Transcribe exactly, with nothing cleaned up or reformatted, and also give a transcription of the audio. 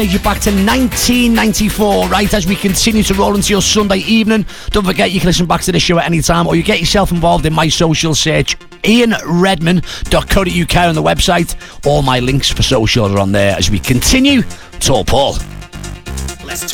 You're back to nineteen ninety-four, right, as we continue to roll into your Sunday evening. Don't forget you can listen back to the show at any time, or you get yourself involved in my social search, ian redman dot co dot uk on the website. All my links for social are on there as we continue. Tall Paul. Let's